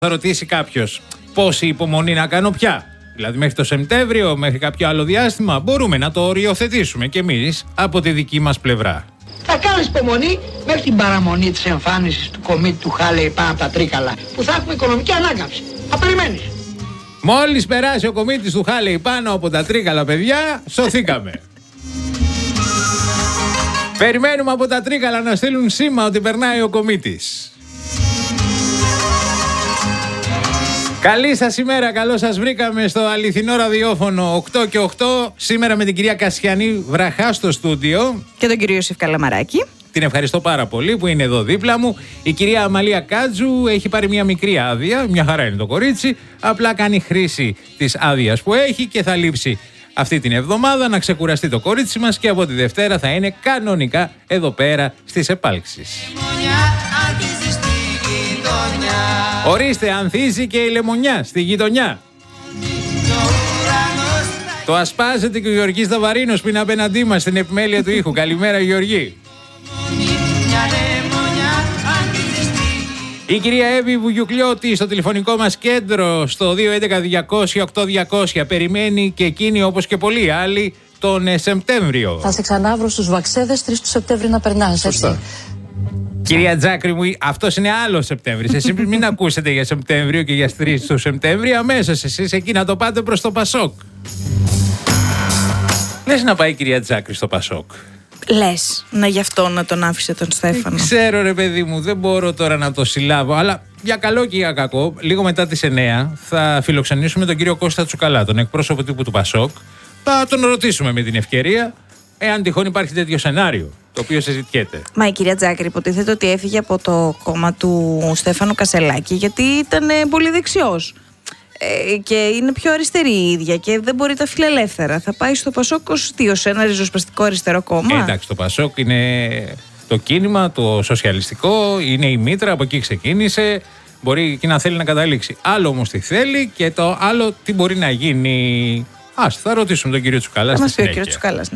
Θα ρωτήσει κάποιος πόση υπομονή να κάνω πια. Δηλαδή μέχρι το Σεπτέμβριο, μέχρι κάποιο άλλο διάστημα, μπορούμε να το οριοθετήσουμε κι εμείς από τη δική μας πλευρά. Θα κάνεις υπομονή μέχρι την παραμονή της εμφάνισης του κομίτη του Χάλεϊ πάνω από τα Τρίκαλα, που θα έχουμε οικονομική ανάκαμψη. Θα περιμένεις. Μόλις περάσει ο κομίτης του Χάλεϊ πάνω από τα Τρίκαλα, παιδιά, σωθήκαμε. Περιμένουμε από τα Τρίκαλα να στείλουν σήμα ότι περνάει ο κομίτης. Καλή σας ημέρα, καλώς σας βρήκαμε στο αληθινό ραδιόφωνο 8 και 8. Σήμερα με την κυρία Κασιανή Βραχά στο στούντιο. Και τον κύριο Ιωσήφ Καλαμαράκη. Την ευχαριστώ πάρα πολύ που είναι εδώ δίπλα μου. Η κυρία Αμαλία Κάτζου έχει πάρει μια μικρή άδεια. Μια χαρά είναι το κορίτσι. Απλά κάνει χρήση της άδειας που έχει και θα λείψει αυτή την εβδομάδα να ξεκουραστεί το κορίτσι μας και από τη Δευτέρα θα είναι κανονικά εδώ πέρα στις επάλξεις. Ορίστε, ανθίζει και η λεμονιά στη γειτονιά. Το ασπάζεται και ο Γεωργής Δαβαρίνος που είναι απέναντί μας στην επιμέλεια του ήχου. Καλημέρα, Γεωργή. Η κυρία Εύη Βουγιουκλιώτη στο τηλεφωνικό μας κέντρο στο 211-200-8200 περιμένει και εκείνη όπως και πολλοί άλλοι τον Σεπτέμβριο. Θα σε ξανάβρω στους Βαξέδες 3 του Σεπτέμβρη να περνάς, έτσι. Κυρία Τζάκρη μου, αυτός είναι άλλο Σεπτέμβρης. Εσείς μην ακούσετε για Σεπτέμβριο και για 3 του Σεπτέμβρη. Αμέσως εσείς εκεί να το πάτε προς το Πασόκ. Λες να πάει η κυρία Τζάκρη στο Πασόκ. Λες, να γι' αυτό να τον άφησε τον Στέφανο. Ξέρω ρε παιδί μου, δεν μπορώ τώρα να το συλλάβω. Αλλά για καλό και για κακό, λίγο μετά τις 9 θα φιλοξενήσουμε τον κύριο Κώστα Τσουκαλά, τον εκπρόσωπο τύπου του Πασόκ. Θα τον ρωτήσουμε με την ευκαιρία, εάν τυχόν υπάρχει τέτοιο σενάριο, το οποίο συζητιέται. Μα η κυρία Τζάκρη υποτίθεται ότι έφυγε από το κόμμα του Στέφανου Κασελάκη γιατί ήταν πολύ δεξιός. Και είναι πιο αριστερή η ίδια και δεν μπορεί τα φιλελεύθερα. Θα πάει στο Πασόκ ως ένα ριζοσπαστικό αριστερό κόμμα. Εντάξει, το Πασόκ είναι το κίνημα, το σοσιαλιστικό, είναι η μήτρα, από εκεί ξεκίνησε. Μπορεί και να θέλει να καταλήξει. Άλλο όμως τι θέλει και το άλλο τι μπορεί να γίνει. Θα ρωτήσουμε τον κύριο Τσουκαλά στη συνέχεια. Ο κύριος Τσουκαλάς, ναι.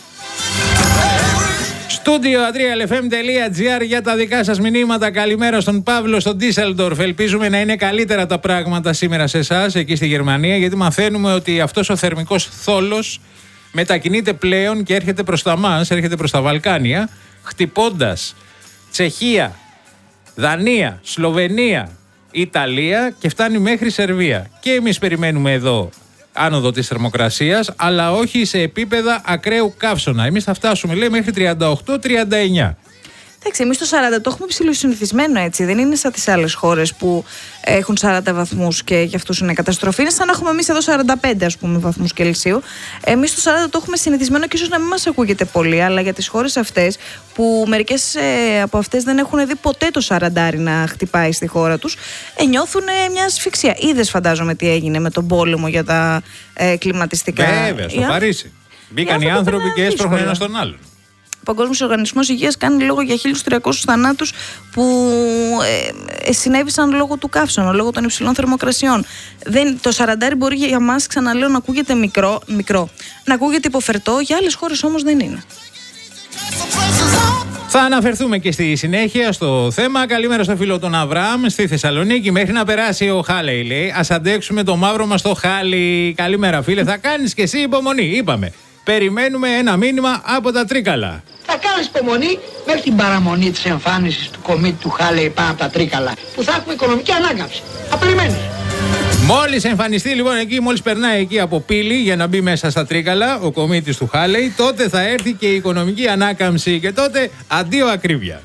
Στούντιο adrialfm.gr για τα δικά σας μηνύματα. Καλημέρα στον Παύλο στον Ντίσελντορφ. Ελπίζουμε να είναι καλύτερα τα πράγματα σήμερα σε εσάς εκεί στη Γερμανία, γιατί μαθαίνουμε ότι αυτός ο θερμικός θόλος μετακινείται πλέον και έρχεται προς τα μας, έρχεται προς τα Βαλκάνια, χτυπώντας Τσεχία, Δανία, Σλοβενία, Ιταλία και φτάνει μέχρι Σερβία. Και εμείς περιμένουμε εδώ άνοδο της θερμοκρασίας, αλλά όχι σε επίπεδα ακραίου καύσωνα. Εμείς θα φτάσουμε, λέει, μέχρι 38-39. Εντάξει, εμείς το 40 το έχουμε ψηλοσυνηθισμένο, έτσι. Δεν είναι σαν τις άλλες χώρες που έχουν 40 βαθμούς και για αυτούς είναι καταστροφή. Είναι σαν να έχουμε εμείς εδώ 45, ας πούμε, βαθμούς Κελσίου. Εμείς το 40 το έχουμε συνηθισμένο και ίσως να μην μας ακούγεται πολύ, αλλά για τις χώρες αυτές που μερικές από αυτές δεν έχουν δει ποτέ το 40 να χτυπάει στη χώρα τους, νιώθουν μια ασφυξία. Είδες, φαντάζομαι, τι έγινε με τον πόλεμο για τα κλιματιστικά. Βέβαια, στο Παρίσι. Μπήκαν οι άνθρωποι και έσπρωχναν ένα στον άλλον. Ο Παγκόσμιος Οργανισμός Υγείας κάνει λόγο για 1.300 θανάτους που συνέβησαν λόγω του καύσωνα, λόγω των υψηλών θερμοκρασιών. Το 40 μπορεί για μας, ξαναλέω, να ακούγεται μικρό, να ακούγεται υποφερτό, για άλλες χώρες όμως δεν είναι. Θα αναφερθούμε και στη συνέχεια στο θέμα. Καλημέρα στο φίλο τον Αβραάμ στη Θεσσαλονίκη. Μέχρι να περάσει ο Χάλεϊ, λέει. Ας αντέξουμε το μαύρο μας το χάλι. Καλημέρα, φίλε. Θα κάνεις και εσύ υπομονή, είπαμε. Περιμένουμε ένα μήνυμα από τα Τρίκαλα. Θα κάνεις υπομονή μέχρι την παραμονή της εμφάνισης του κομίτη του Χάλεϊ πάνω από τα Τρίκαλα, που θα έχουμε οικονομική ανάκαμψη. Θα περιμένεις. Μόλις εμφανιστεί λοιπόν εκεί, μόλις περνάει εκεί από Πύλη για να μπει μέσα στα Τρίκαλα, ο κομίτης του Χάλεϊ, τότε θα έρθει και η οικονομική ανάκαμψη και τότε αντίο ακρίβεια.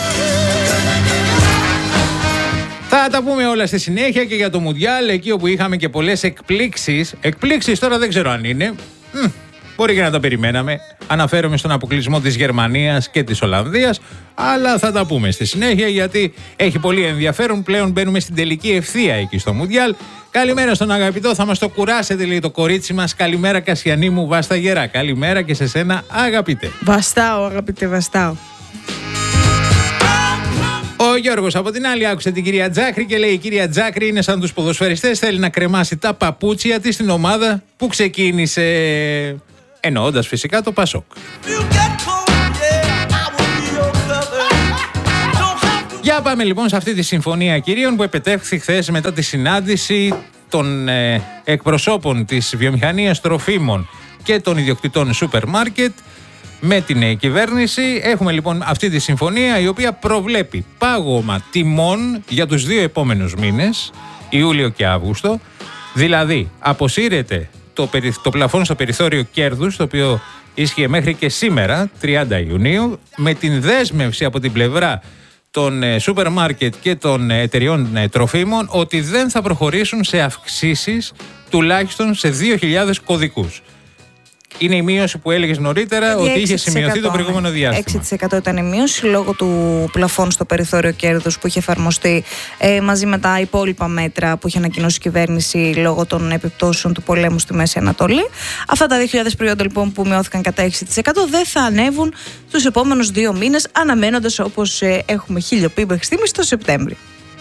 Θα τα πούμε όλα στη συνέχεια και για το Μουντιάλ, εκεί όπου είχαμε και πολλές εκπλήξεις. Εκπλήξεις τώρα δεν ξέρω αν είναι. Μπορεί και να τα περιμέναμε. Αναφέρομαι στον αποκλεισμό της Γερμανίας και της Ολλανδίας, αλλά θα τα πούμε στη συνέχεια γιατί έχει πολύ ενδιαφέρον. Πλέον μπαίνουμε στην τελική ευθεία εκεί στο Μουντιάλ. Καλημέρα στον αγαπητό, θα μας το κουράσετε, λέει το κορίτσι μας. Καλημέρα, Κασιανή μου, βάστα γερά. Καλημέρα και σε σένα, αγαπητέ. Βαστάω, αγαπητέ, βαστάω. Ο Γιώργος από την άλλη άκουσε την κυρία Τζάκρη και λέει: η κυρία Τζάκρη είναι σαν τους ποδοσφαιριστές, θέλει να κρεμάσει τα παπούτσια της στην ομάδα που ξεκίνησε. Εννοώντας φυσικά το Πασόκ. Για πάμε λοιπόν σε αυτή τη συμφωνία κυρίων που επετεύχθη χθες μετά τη συνάντηση των εκπροσώπων της βιομηχανίας τροφίμων και των ιδιοκτητών σούπερ μάρκετ με την κυβέρνηση. Έχουμε λοιπόν αυτή τη συμφωνία η οποία προβλέπει πάγωμα τιμών για τους 2 επόμενους μήνες, Ιούλιο και Αύγουστο. Δηλαδή αποσύρεται το πλαφόν στο περιθώριο κέρδους, το οποίο ίσχυε μέχρι και σήμερα 30 Ιουνίου, με την δέσμευση από την πλευρά των σούπερ μάρκετ και των εταιριών τροφίμων ότι δεν θα προχωρήσουν σε αυξήσεις τουλάχιστον σε 2.000 κωδικούς. Είναι η μείωση που έλεγες νωρίτερα ότι είχε σημειωθεί το προηγούμενο διάστημα. 6% ήταν η μείωση λόγω του πλαφών στο περιθώριο κέρδους που είχε εφαρμοστεί μαζί με τα υπόλοιπα μέτρα που είχε ανακοινώσει η κυβέρνηση λόγω των επιπτώσεων του πολέμου στη Μέση Ανατολή. Αυτά τα 2.000 προϊόντα λοιπόν που μειώθηκαν κατά 6% δεν θα ανέβουν τους επόμενους 2 μήνες, αναμένοντας, όπως έχουμε χίλιοπεί μέχρι στιγμής, το Σεπτέμβρη.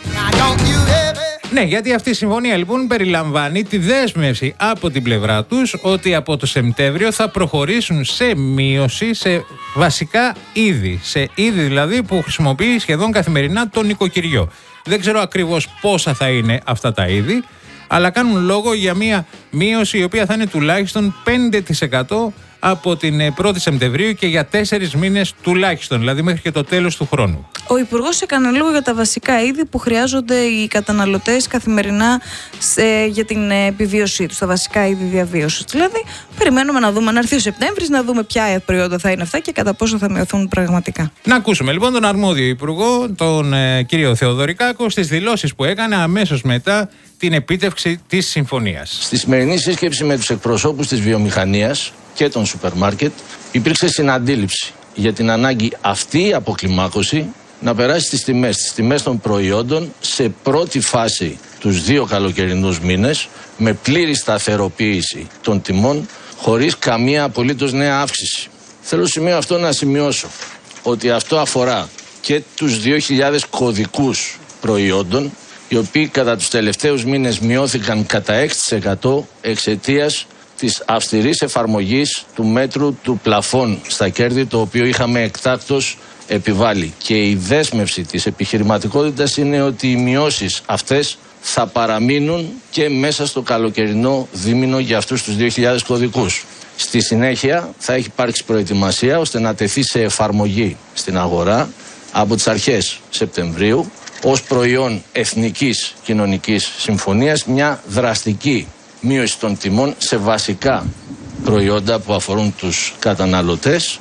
Ναι, γιατί αυτή η συμφωνία λοιπόν περιλαμβάνει τη δέσμευση από την πλευρά τους ότι από το Σεπτέμβριο θα προχωρήσουν σε μείωση σε βασικά είδη. Σε είδη δηλαδή που χρησιμοποιεί σχεδόν καθημερινά το νοικοκυριό. Δεν ξέρω ακριβώς πόσα θα είναι αυτά τα είδη, αλλά κάνουν λόγο για μια μείωση η οποία θα είναι τουλάχιστον 5% από την 1η Σεπτεμβρίου και για 4 μήνες τουλάχιστον, δηλαδή μέχρι και το τέλος του χρόνου. Ο Υπουργός έκανε λόγο για τα βασικά είδη που χρειάζονται οι καταναλωτές καθημερινά για την επιβίωσή τους, τα βασικά είδη διαβίωσης. Δηλαδή, περιμένουμε να δούμε, να έρθει ο Σεπτέμβρης, να δούμε ποια προϊόντα θα είναι αυτά και κατά πόσο θα μειωθούν πραγματικά. Να ακούσουμε λοιπόν τον αρμόδιο Υπουργό, τον κύριο Θεοδωρικάκο, στις δηλώσεις που έκανε αμέσως μετά την επίτευξη της συμφωνίας. Στη σημερινή σύσκεψη με τους εκπροσώπους της βιομηχανίας και των σούπερ μάρκετ υπήρξε συναντήληψη για την ανάγκη αυτή η αποκλιμάκωση να περάσει στις τιμές των προϊόντων σε πρώτη φάση τους 2 καλοκαιρινούς μήνες με πλήρη σταθεροποίηση των τιμών χωρίς καμία απολύτως νέα αύξηση. Θέλω στο σημείο αυτό να σημειώσω ότι αυτό αφορά και τους 2.000 κωδικούς προϊόντων οι οποίοι κατά τους τελευταίους μήνες μειώθηκαν κατά 6% εξαιτίας της αυστηρής εφαρμογής του μέτρου του πλαφών στα κέρδη, το οποίο είχαμε εκτάκτως επιβάλει. Και η δέσμευση της επιχειρηματικότητας είναι ότι οι μειώσεις αυτές θα παραμείνουν και μέσα στο καλοκαιρινό δίμηνο για αυτούς τους 2.000 κωδικούς. Στη συνέχεια θα έχει υπάρξει προετοιμασία ώστε να τεθεί σε εφαρμογή στην αγορά από τις αρχές Σεπτεμβρίου ως προϊόν Εθνικής Κοινωνικής Συμφωνίας μια δραστική μείωση των τιμών σε βασικά προϊόντα που αφορούν τους καταναλωτές.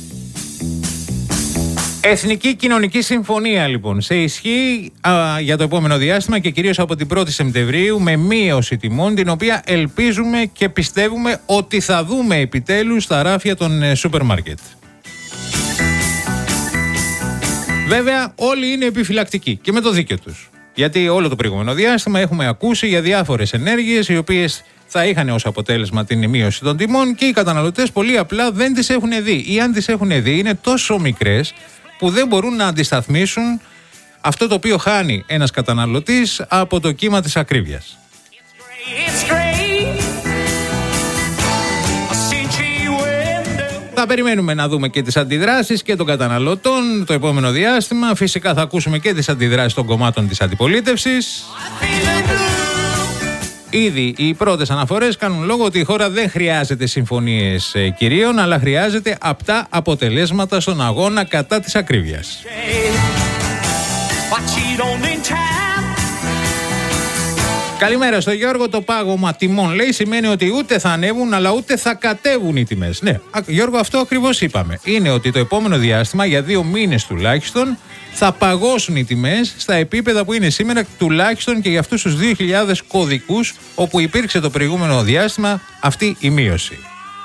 Εθνική Κοινωνική Συμφωνία λοιπόν σε ισχύ για το επόμενο διάστημα και κυρίως από την 1η Σεπτεμβρίου με μείωση τιμών, την οποία ελπίζουμε και πιστεύουμε ότι θα δούμε επιτέλους στα ράφια των σούπερ μάρκετ. Βέβαια όλοι είναι επιφυλακτικοί και με το δίκαιο τους. Γιατί όλο το προηγούμενο διάστημα έχουμε ακούσει για διάφορες ενέργειες οι οποίες θα είχαν ως αποτέλεσμα την μείωση των τιμών και οι καταναλωτές πολύ απλά δεν τις έχουν δει. Ή αν τις έχουν δει είναι τόσο μικρές που δεν μπορούν να αντισταθμίσουν αυτό το οποίο χάνει ένας καταναλωτής από το κύμα της ακρίβειας. Θα περιμένουμε να δούμε και τις αντιδράσεις και των καταναλωτών το επόμενο διάστημα. Φυσικά θα ακούσουμε και τις αντιδράσεις των κομμάτων της αντιπολίτευσης. Ήδη οι πρώτες αναφορές κάνουν λόγο ότι η χώρα δεν χρειάζεται συμφωνίες κυρίων, αλλά χρειάζεται απτά αποτελέσματα στον αγώνα κατά της ακρίβειας. Καλημέρα στο Γιώργο. Το πάγωμα τιμών, λέει, σημαίνει ότι ούτε θα ανέβουν αλλά ούτε θα κατέβουν οι τιμές. Ναι, Γιώργο, αυτό ακριβώς είπαμε. Είναι ότι το επόμενο διάστημα, για 2 μήνες τουλάχιστον, θα παγώσουν οι τιμές στα επίπεδα που είναι σήμερα, τουλάχιστον και για αυτούς τους 2.000 κωδικούς όπου υπήρξε το προηγούμενο διάστημα αυτή η μείωση.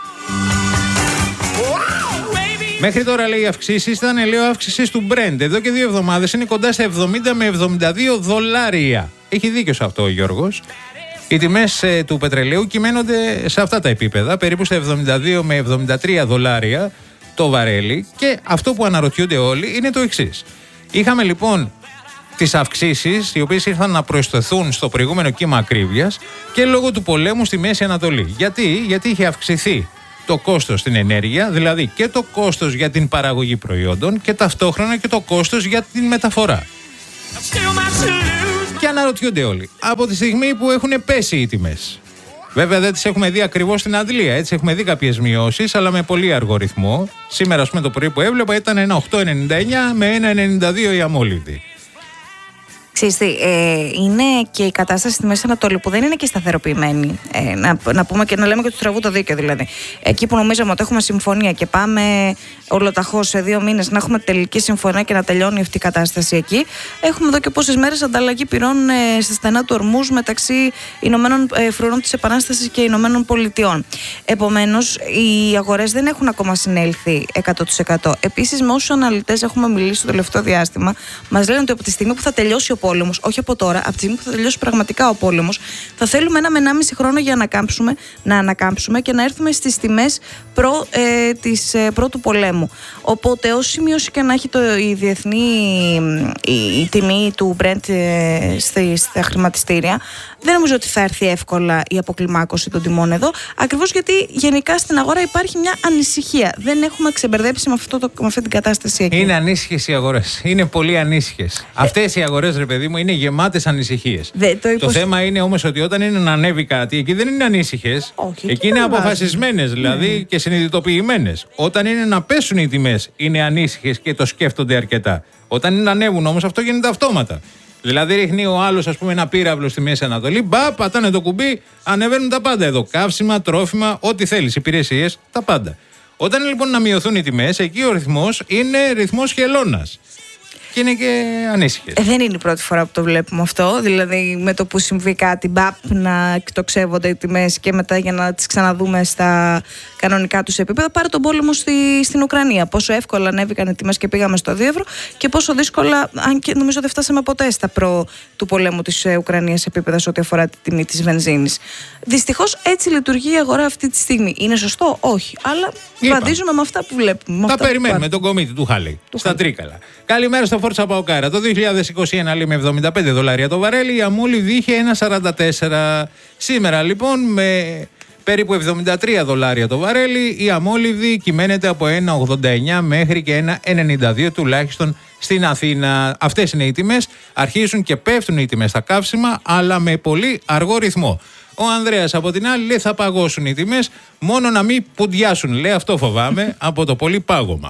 Μέχρι τώρα, λέει, οι αυξήσεις ήταν, λέει, αύξησης του Brent. Εδώ και 2 εβδομάδες είναι κοντά στα 70 με 72 δολάρια. Έχει δίκιο σε αυτό ο Γιώργος. Οι τιμές του πετρελαίου κυμαίνονται σε αυτά τα επίπεδα, περίπου στα 72 με 73 δολάρια το βαρέλι. Και αυτό που αναρωτιούνται όλοι είναι το εξής. Είχαμε λοιπόν τις αυξήσεις, οι οποίες ήρθαν να προσθεθούν στο προηγούμενο κύμα ακρίβειας και λόγω του πολέμου στη Μέση Ανατολή. Γιατί είχε αυξηθεί το κόστος στην ενέργεια, δηλαδή και το κόστος για την παραγωγή προϊόντων και ταυτόχρονα και το κόστος για την μεταφορά. Και αναρωτιούνται όλοι, από τη στιγμή που έχουν πέσει οι τιμές. Βέβαια δεν τις έχουμε δει ακριβώς στην αντλία, έτσι έχουμε δει κάποιες μειώσεις, αλλά με πολύ αργό ρυθμό. Σήμερα, ας πούμε, το πρωί που έβλεπα ήταν ένα 8,99 με 1,92 η αμόλυβδη. Είναι και η κατάσταση στη Μέση Ανατολή που δεν είναι και σταθεροποιημένη. Να πούμε και να λέμε και του τραβού το δίκαιο δηλαδή. Εκεί που νομίζαμε ότι έχουμε συμφωνία και πάμε ολοταχώς σε 2 μήνες να έχουμε τελική συμφωνία και να τελειώνει αυτή η κατάσταση εκεί, έχουμε εδώ και πόσες μέρες ανταλλαγή πυρών στα στενά του Ορμούζ μεταξύ φρουρών της Επανάστασης και Ηνωμένων Πολιτειών. Επομένως, οι αγορές δεν έχουν ακόμα συνέλθει 100%. Επίσης, με όσους αναλυτές έχουμε μιλήσει το τελευταίο διάστημα, μας λένε ότι από τη στιγμή που θα τελειώσει ο πόλεμος, όχι από τώρα, από τη στιγμή που θα τελειώσει πραγματικά ο πόλεμος, θα θέλουμε 1,5 χρόνο για να ανακάμψουμε και να έρθουμε στις τιμές πρώτου πολέμου. Οπότε, όσο σημείωση και να έχει η τιμή του Brent στα χρηματιστήρια, δεν νομίζω ότι θα έρθει εύκολα η αποκλιμάκωση των τιμών εδώ, ακριβώς γιατί γενικά στην αγορά υπάρχει μια ανησυχία. Δεν έχουμε ξεμπερδέψει με αυτή την κατάσταση εκεί. Είναι ανήσυχες οι αγορές. Είναι πολύ ανήσυχες. Αυτές οι αγορές, ρε παιδί μου, είναι γεμάτες ανησυχίες. Το θέμα είναι όμως ότι όταν είναι να ανέβει κάτι, εκεί δεν είναι ανήσυχες. Εκεί είναι αποφασισμένες δηλαδή και συνειδητοποιημένες. Όταν είναι να πέσουν οι τιμές, είναι ανήσυχες και το σκέφτονται αρκετά. Όταν είναι να ανέβουν όμως, αυτό γίνεται αυτόματα. Δηλαδή, ρίχνει ο άλλος, ας πούμε, ένα πύραυλο στη Μέση Ανατολή, πατάνε το κουμπί, ανεβαίνουν τα πάντα εδώ. Καύσιμα, τρόφιμα, ό,τι θέλεις, υπηρεσίες, τα πάντα. Όταν λοιπόν να μειωθούν οι τιμές, εκεί ο ρυθμός είναι ρυθμός χελώνας. Και είναι και ανήσυχες. Δεν είναι η πρώτη φορά που το βλέπουμε αυτό. Δηλαδή, με το που συμβεί κάτι, να εκτοξεύονται οι τιμές και μετά για να τις ξαναδούμε στα κανονικά τους επίπεδα. Πάρε τον πόλεμο στην Ουκρανία. Πόσο εύκολα ανέβηκαν οι τιμές και πήγαμε στο 2 ευρώ, και πόσο δύσκολα, αν και νομίζω δεν φτάσαμε ποτέ στα του πολέμου της Ουκρανίας επίπεδα σε ό,τι αφορά τη τιμή της βενζίνης. Δυστυχώς έτσι λειτουργεί η αγορά αυτή τη στιγμή. Είναι σωστό? Όχι. Αλλά βαδίζουμε με αυτά που βλέπουμε. Τα περιμένουμε τον κομίτη του Χάλεϊ. Στα Τρίκαλα. Καλημέρα στο Φόρτσα Παοκάρα. Το 2021 λέει με $75 το βαρέλι, η αμόλυβδη είχε 1,44. Σήμερα λοιπόν με περίπου $73 το βαρέλι, η αμόλυβδη κυμαίνεται από 1,89 μέχρι και 1,92 τουλάχιστον στην Αθήνα. Αυτές είναι οι τιμές. Αρχίζουν και πέφτουν οι τιμές στα καύσιμα, αλλά με πολύ αργό ρυθμό. Ο Ανδρέας από την άλλη λέει θα παγώσουν οι τιμές, μόνο να μην πουντιάσουν. Λέει αυτό φοβάμαι από το πολύ πάγωμα.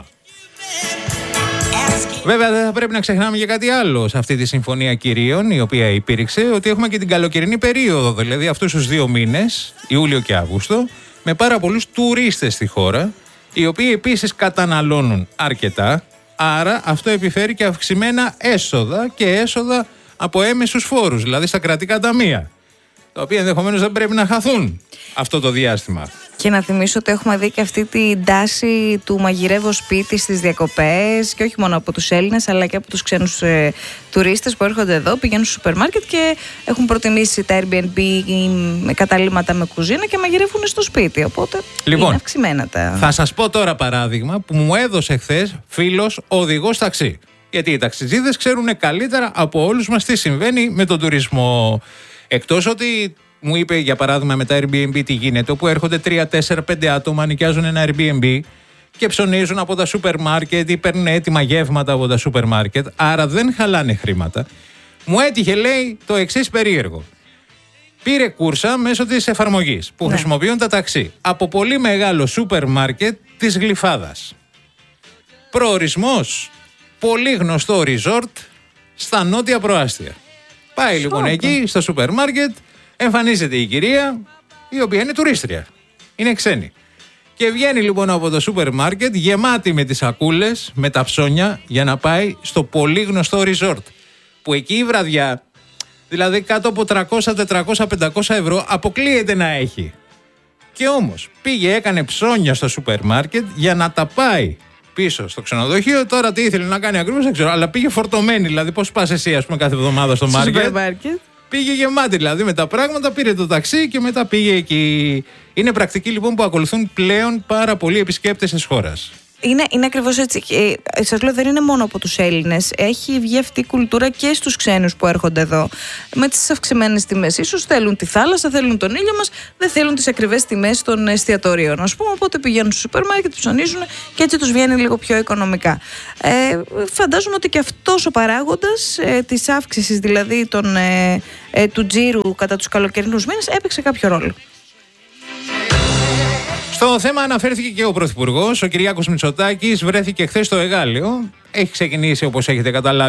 Βέβαια δεν θα πρέπει να ξεχνάμε και κάτι άλλο σε αυτή τη συμφωνία κυρίων η οποία υπήρξε, ότι έχουμε και την καλοκαιρινή περίοδο, δηλαδή αυτούς τους 2 μήνες, Ιούλιο και Αύγουστο, με πάρα πολλούς τουρίστες στη χώρα, οι οποίοι επίσης καταναλώνουν αρκετά, άρα αυτό επιφέρει και αυξημένα έσοδα και έσοδα από έμεσους φόρους, δηλαδή στα κρατικά ταμεία, τα οποία ενδεχομένως δεν πρέπει να χαθούν αυτό το διάστημα. Και να θυμίσω ότι έχουμε δει και αυτή την τάση του μαγειρεύω σπίτι στις διακοπές, και όχι μόνο από τους Έλληνες αλλά και από τους ξένους τουρίστες που έρχονται εδώ, πηγαίνουν στο σούπερ μάρκετ και έχουν προτιμήσει τα Airbnb ή καταλήμματα με κουζίνα και μαγειρεύουν στο σπίτι. Οπότε είναι αυξημένα τα. Θα σας πω τώρα παράδειγμα που μου έδωσε χθες φίλος οδηγός ταξί. Γιατί οι ταξιτζίδες ξέρουν καλύτερα από όλους μας τι συμβαίνει με τον τουρισμό. Εκτός ότι μου είπε για παράδειγμα με τα Airbnb τι γίνεται, όπου έρχονται 3, 4, 5 άτομα, νοικιάζουν ένα Airbnb και ψωνίζουν από τα σούπερ μάρκετ ή παίρνουν έτοιμα γεύματα από τα σούπερ μάρκετ, άρα δεν χαλάνε χρήματα. Μου έτυχε, λέει, το εξής περίεργο. Πήρε κούρσα μέσω της εφαρμογής που χρησιμοποιούν τα ταξί από πολύ μεγάλο σούπερ μάρκετ της Γλυφάδας. Προορισμός, πολύ γνωστό resort στα νότια προάστια. Πάει λοιπόν εκεί στο σούπερ μάρκετ, εμφανίζεται η κυρία, η οποία είναι τουρίστρια, είναι ξένη. Και βγαίνει λοιπόν από το σούπερ μάρκετ γεμάτη με τις σακούλες, με τα ψώνια, για να πάει στο πολύ γνωστό resort. Που εκεί η βραδιά, δηλαδή κάτω από 300, 400, 500 ευρώ, αποκλείεται να έχει. Και όμως πήγε, έκανε ψώνια στο σούπερ μάρκετ για να τα πάει πίσω στο ξενοδοχείο. Τώρα τι ήθελε να κάνει ακριβώς δεν ξέρω, αλλά πήγε φορτωμένη. Δηλαδή, πώς πας εσύ, ας πούμε, κάθε εβδομάδα στο μάρκετ. Πήγε γεμάτη δηλαδή με τα πράγματα, πήρε το ταξί και μετά πήγε εκεί. Είναι πρακτική λοιπόν που ακολουθούν πλέον πάρα πολλοί επισκέπτες της χώρας. Είναι ακριβώς έτσι. Σας λέω, δεν είναι μόνο από τους Έλληνες. Έχει βγει αυτή η κουλτούρα και στους ξένους που έρχονται εδώ. Με τις αυξημένες τιμές. Ίσως θέλουν τη θάλασσα, θέλουν τον ήλιο μας, δεν θέλουν τις ακριβές τιμές των εστιατορίων. Ας πούμε, οπότε πηγαίνουν στο σούπερ μάρκετ, ψωνίζουν και έτσι τους βγαίνει λίγο πιο οικονομικά. Φαντάζομαι ότι και αυτός ο παράγοντας της αύξησης, δηλαδή του τζίρου κατά τους καλοκαιρινούς μήνες, έπαιξε κάποιο ρόλο. Στο θέμα αναφέρθηκε και ο Πρωθυπουργός, ο Κυριάκος Μητσοτάκης, βρέθηκε χθες στο Εγάλεο. Έχει ξεκινήσει, όπως έχετε καταλάβει,